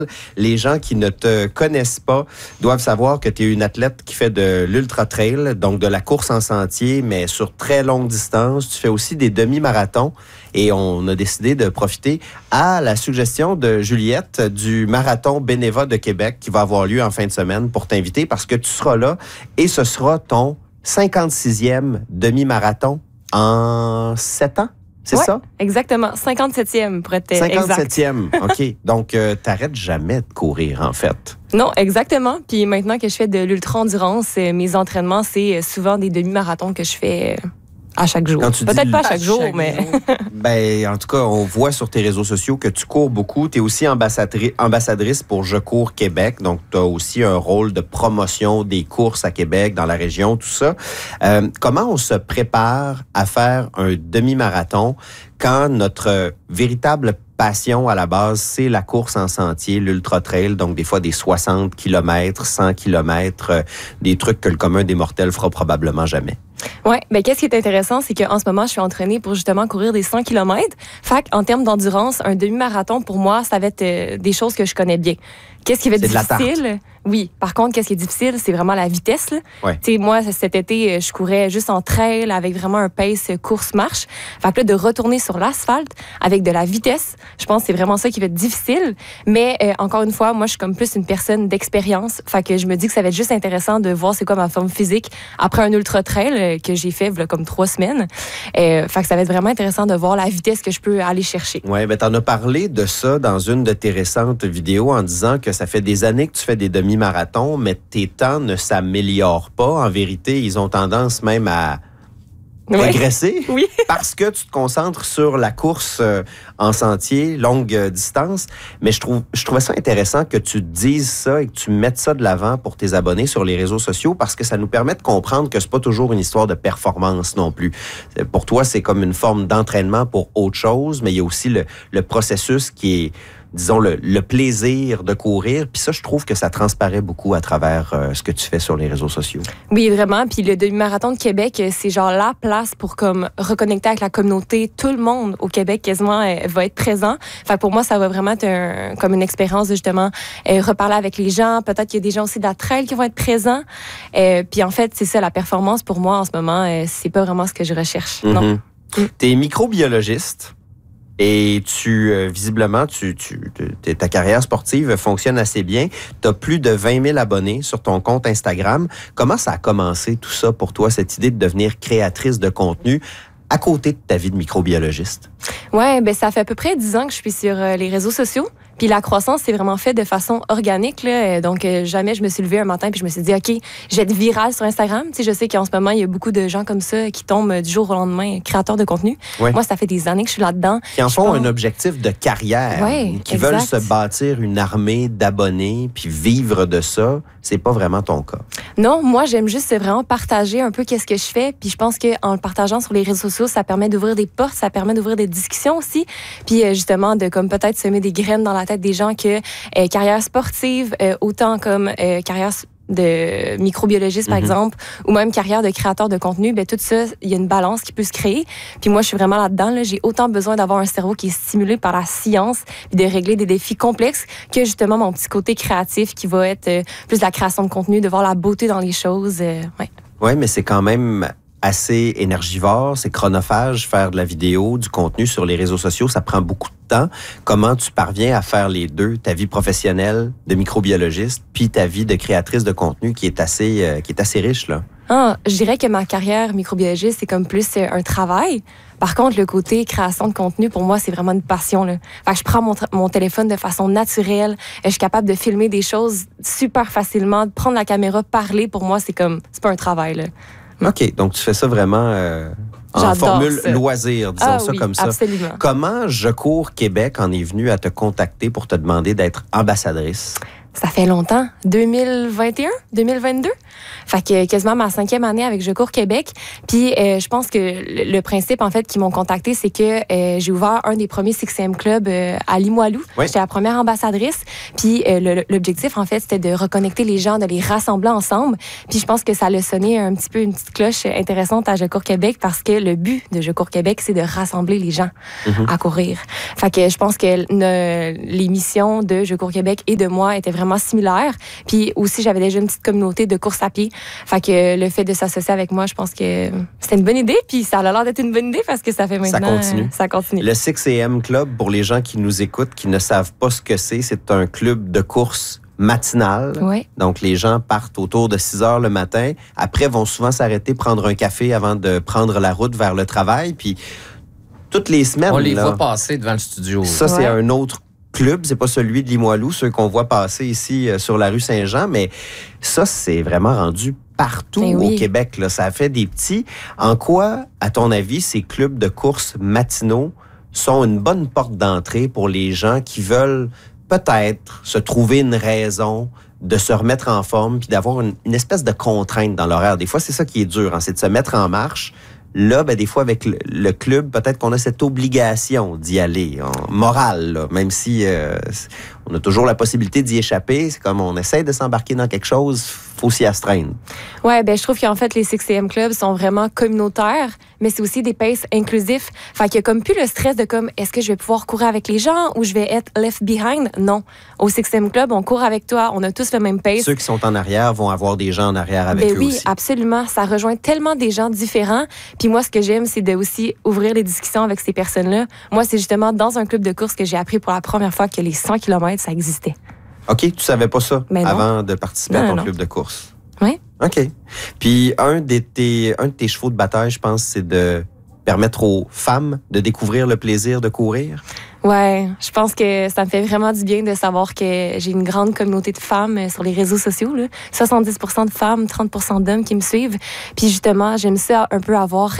Les gens qui ne te connaissent pas doivent savoir que tu es une athlète qui fait de l'ultra-trail, donc de la course en sentier, mais sur très longue distance. Tu fais aussi des demi-marathons et on a décidé de profiter à la suggestion de Juliette du Marathon Beneva de Québec qui va avoir lieu en fin de semaine pour t'inviter parce que tu seras là et ce sera ton 56e demi-marathon en 7 ans. C'est ça? Exactement. 57e pour être exact. 57e, OK. Donc, t'arrêtes jamais de courir, en fait. Non, exactement. Puis maintenant que je fais de l'ultra-endurance, mes entraînements, c'est souvent des demi-marathons que je fais à chaque jour. Peut-être pas à chaque jour, mais... Ben, en tout cas, on voit sur tes réseaux sociaux que tu cours beaucoup. Tu es aussi ambassadrice pour Je cours Québec. Donc, tu as aussi un rôle de promotion des courses à Québec, dans la région, tout ça. Comment on se prépare à faire un demi-marathon quand notre véritable passion à la base, c'est la course en sentier, l'ultra-trail, donc des fois des 60 km, 100 km, des trucs que le commun des mortels fera probablement jamais. Oui, bien, qu'est-ce qui est intéressant, c'est qu'en ce moment, je suis entraînée pour justement courir des 100 km. Fait qu'en termes d'endurance, un demi-marathon, pour moi, ça va être des choses que je connais bien. Qu'est-ce qui va être difficile? Oui. Par contre, qu'est-ce qui est difficile, c'est vraiment la vitesse. Ouais. Tu sais, moi, cet été, je courais juste en trail avec vraiment un pace course-marche. Fait que là, de retourner sur l'asphalte avec de la vitesse, je pense que c'est vraiment ça qui va être difficile. Mais encore une fois, moi, je suis comme plus une personne d'expérience. Fait que je me dis que ça va être juste intéressant de voir c'est quoi ma forme physique après un ultra-trail que j'ai fait là, comme 3 semaines. Fait que ça va être vraiment intéressant de voir la vitesse que je peux aller chercher. Oui, ben t'en as parlé de ça dans une de tes récentes vidéos en disant que ça fait des années que tu fais des demi-marathons, mais tes temps ne s'améliorent pas. En vérité, ils ont tendance même à régresser Oui. parce que tu te concentres sur la course en sentier, longue distance. Mais je trouvais ça intéressant que tu dises ça et que tu mettes ça de l'avant pour tes abonnés sur les réseaux sociaux parce que ça nous permet de comprendre que c'est pas toujours une histoire de performance non plus. Pour toi, c'est comme une forme d'entraînement pour autre chose, mais il y a aussi le processus qui est, disons, le plaisir de courir. Puis ça, je trouve que ça transparaît beaucoup à travers ce que tu fais sur les réseaux sociaux. Oui, vraiment. Puis le demi-marathon de Québec, c'est genre la place pour comme reconnecter avec la communauté. Tout le monde au Québec, quasiment, va être présent. Fait que pour moi, ça va vraiment être comme une expérience de justement reparler avec les gens. Peut-être qu'il y a des gens aussi de la trail qui vont être présents. Puis en fait, c'est ça, la performance pour moi en ce moment, c'est pas vraiment ce que je recherche. Mm-hmm. Non. T'es microbiologiste. Et visiblement, ta carrière sportive fonctionne assez bien. Tu as plus de 20 000 abonnés sur ton compte Instagram. Comment ça a commencé tout ça pour toi, cette idée de devenir créatrice de contenu à côté de ta vie de microbiologiste? Oui, ben ça fait à peu près 10 ans que je suis sur les réseaux sociaux. Puis la croissance, c'est vraiment fait de façon organique. Là. Donc, jamais je me suis levée un matin puis je me suis dit, OK, je vais être virale sur Instagram. Tu sais, je sais qu'en ce moment, il y a beaucoup de gens comme ça qui tombent du jour au lendemain, créateurs de contenu. Oui. Moi, ça fait des années que je suis là-dedans. Qui en font un objectif de carrière. Oui, qui veulent se bâtir une armée d'abonnés puis vivre de ça. C'est pas vraiment ton cas. Non, moi, j'aime juste vraiment partager un peu qu'est-ce que je fais. Puis je pense qu'en le partageant sur les réseaux sociaux, ça permet d'ouvrir des portes, ça permet d'ouvrir des discussions aussi. Puis justement, de comme peut-être semer des graines dans la tête des gens que carrière sportive, autant comme carrière de microbiologiste, par exemple, ou même carrière de créateur de contenu, ben tout ça, il y a une balance qui peut se créer. Puis moi, je suis vraiment là-dedans. Là. J'ai autant besoin d'avoir un cerveau qui est stimulé par la science puis de régler des défis complexes que justement mon petit côté créatif qui va être plus la création de contenu, de voir la beauté dans les choses. Ouais, mais c'est quand même assez énergivore, c'est chronophage, faire de la vidéo, du contenu sur les réseaux sociaux, ça prend beaucoup de temps. Comment tu parviens à faire les deux, ta vie professionnelle de microbiologiste, puis ta vie de créatrice de contenu qui est assez riche, là? Je dirais que ma carrière microbiologiste, c'est comme plus un travail. Par contre, le côté création de contenu, pour moi, c'est vraiment une passion. Là. Fait que je prends mon téléphone de façon naturelle. Je suis capable de filmer des choses super facilement, de prendre la caméra, parler. Pour moi, c'est pas un travail, là. OK, donc tu fais ça vraiment en formule ça. Loisir, disons ça oui, comme ça. Absolument. Comment Je cours Québec en est venu à te contacter pour te demander d'être ambassadrice? Ça fait longtemps. 2021, 2022. Fait que quasiment ma 5e année avec Je cours Québec. Puis je pense que le principe, en fait, qu'ils m'ont contacté, c'est que j'ai ouvert un des premiers 6e clubs à Limoilou. Oui. J'étais la première ambassadrice. Puis l'objectif, en fait, c'était de reconnecter les gens, de les rassembler ensemble. Puis je pense que ça a sonné un petit peu une petite cloche intéressante à Je cours Québec parce que le but de Je cours Québec, c'est de rassembler les gens à courir. Fait que je pense que les missions de Je cours Québec et de moi étaient vraiment similaires. Puis aussi, j'avais déjà une petite communauté de course à pied. Fait que le fait de s'associer avec moi, je pense que c'était une bonne idée. Puis ça a l'air d'être une bonne idée parce que ça fait maintenant... Ça continue. Le 6am Club, pour les gens qui nous écoutent, qui ne savent pas ce que c'est un club de course matinale. Ouais. Donc, les gens partent autour de 6 heures le matin. Après, vont souvent s'arrêter, prendre un café avant de prendre la route vers le travail. Puis, toutes les semaines... On les voit passer devant le studio. Ça, c'est un autre club, c'est pas celui de Limoilou, ceux qu'on voit passer ici sur la rue Saint-Jean, mais ça, c'est vraiment rendu partout au Québec. Là. Ça fait des petits. En quoi, à ton avis, ces clubs de course matinaux sont une bonne porte d'entrée pour les gens qui veulent peut-être se trouver une raison de se remettre en forme puis d'avoir une espèce de contrainte dans l'horaire? Des fois, c'est ça qui est dur, c'est de se mettre en marche. Là, des fois, avec le club, peut-être qu'on a cette obligation d'y aller, morale, là, même si on a toujours la possibilité d'y échapper. C'est comme on essaie de s'embarquer dans quelque chose, faut s'y astreindre. Ouais, je trouve qu'en fait, les 6am clubs sont vraiment communautaires, mais c'est aussi des paces inclusifs. Fait qu'il y a comme plus le stress de comme, est-ce que je vais pouvoir courir avec les gens ou je vais être left behind? Non. Au 6am club, on court avec toi, on a tous le même pace. Ceux qui sont en arrière vont avoir des gens en arrière avec eux oui, aussi. Absolument. Ça rejoint tellement des gens différents. Puis moi, ce que j'aime, c'est de aussi ouvrir les discussions avec ces personnes-là. Moi, c'est justement dans un club de course que j'ai appris pour la première fois que les 100 km, ça existait. OK, tu savais pas ça avant de participer à ton club de course? Oui. OK. Puis un de tes chevaux de bataille, je pense, c'est de permettre aux femmes de découvrir le plaisir de courir? Ouais, je pense que ça me fait vraiment du bien de savoir que j'ai une grande communauté de femmes sur les réseaux sociaux. Là. 70% de femmes, 30% d'hommes qui me suivent. Puis justement, j'aime ça un peu avoir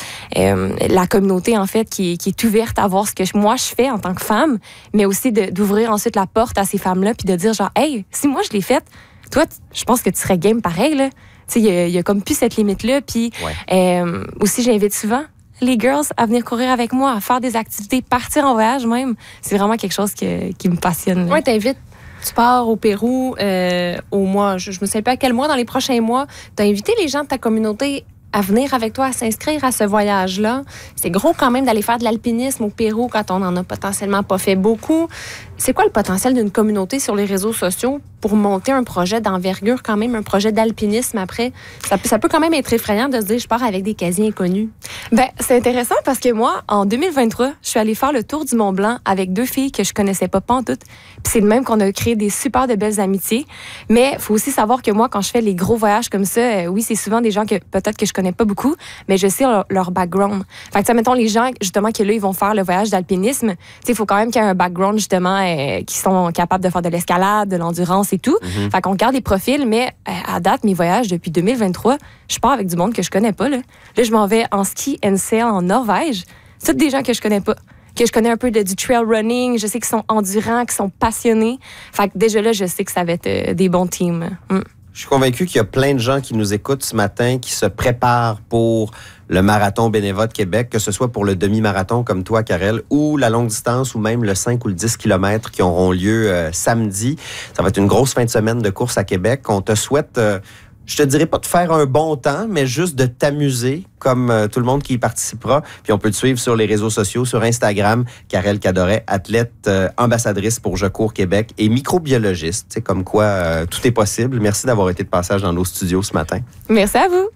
la communauté, en fait, qui est ouverte à voir ce que moi je fais en tant que femme, mais aussi d'ouvrir ensuite la porte à ces femmes-là puis de dire genre, hey, si moi je l'ai faite, toi, je pense que tu serais game pareil, là. Tu sais, il y a comme plus cette limite-là. Puis aussi, j'invite souvent les girls à venir courir avec moi, à faire des activités, partir en voyage même. C'est vraiment quelque chose qui me passionne. Oui, t'invites. Tu pars au Pérou au mois, je me sais pas à quel mois, dans les prochains mois. T'as invité les gens de ta communauté à venir avec toi, à s'inscrire à ce voyage-là. C'est gros quand même d'aller faire de l'alpinisme au Pérou quand on n'en a potentiellement pas fait beaucoup. C'est quoi le potentiel d'une communauté sur les réseaux sociaux pour monter un projet d'envergure, quand même, un projet d'alpinisme après? Ça peut quand même être effrayant de se dire, je pars avec des quasi inconnus. C'est intéressant parce que moi, en 2023, je suis allée faire le tour du Mont-Blanc avec 2 filles que je connaissais pas pantoute. Puis c'est de même qu'on a créé des super de belles amitiés. Mais il faut aussi savoir que moi, quand je fais les gros voyages comme ça, oui, c'est souvent des gens que peut-être que je connais pas beaucoup, mais je sais leur background. Fait que, mettons, les gens, justement, que là, ils vont faire le voyage d'alpinisme, il faut quand même qu'il y ait un background, justement, qui sont capables de faire de l'escalade, de l'endurance et tout. Fait qu'on garde les profils, mais à date, mes voyages depuis 2023, je pars avec du monde que je connais pas. Là, je m'en vais en ski and sail en Norvège. C'est des gens que je connais pas. Que je connais un peu du trail running. Je sais qu'ils sont endurants, qu'ils sont passionnés. Fait que déjà là, je sais que ça va être des bons teams. Je suis convaincu qu'il y a plein de gens qui nous écoutent ce matin, qui se préparent pour le marathon Beneva de Québec, que ce soit pour le demi-marathon comme toi, Karel, ou la longue distance, ou même le 5 ou le 10 km qui auront lieu samedi. Ça va être une grosse fin de semaine de course à Québec. On te souhaite, je te dirais pas de faire un bon temps, mais juste de t'amuser, comme tout le monde qui y participera. Puis on peut te suivre sur les réseaux sociaux, sur Instagram, Karel Cadoret, athlète, ambassadrice pour Je cours Québec et microbiologiste. Tu sais, comme quoi tout est possible. Merci d'avoir été de passage dans nos studios ce matin. Merci à vous.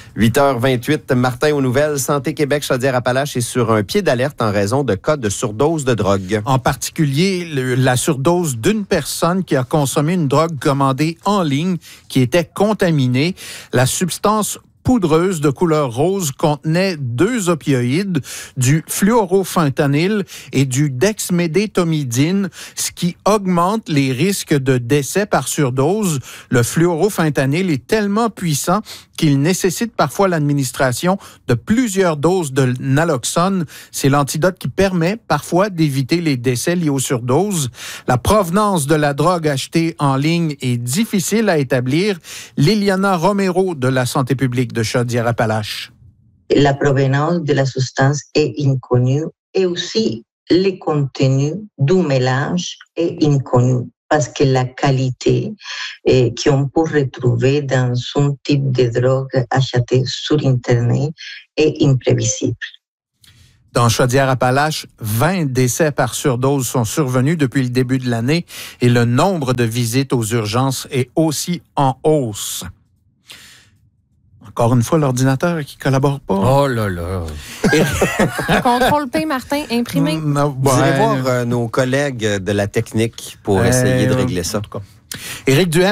8h28, Martin aux nouvelles. Santé Québec Chaudière-Appalaches est sur un pied d'alerte en raison de cas de surdose de drogue. En particulier, la surdose d'une personne qui a consommé une drogue commandée en ligne qui était contaminée. La substance poudreuse de couleur rose contenait 2 opioïdes, du fluorofentanyl et du dexmédétomidine, ce qui augmente les risques de décès par surdose. Le fluorofentanyl est tellement puissant qu'il nécessite parfois l'administration de plusieurs doses de naloxone. C'est l'antidote qui permet parfois d'éviter les décès liés aux surdoses. La provenance de la drogue achetée en ligne est difficile à établir. Liliana Romero de la Santé publique de Chaudière-Appalaches. La provenance de la substance est inconnue et aussi le contenu du mélange est inconnu parce que la qualité qu'on peut retrouver dans un type de drogue achetée sur Internet est imprévisible. Dans Chaudière-Appalaches, 20 décès par surdose sont survenus depuis le début de l'année et le nombre de visites aux urgences est aussi en hausse. Encore une fois, l'ordinateur qui ne collabore pas. Oh là là. Contrôle P, Martin, imprimé. Vous irez voir nos collègues de la technique pour essayer de régler ça. Éric Duhaime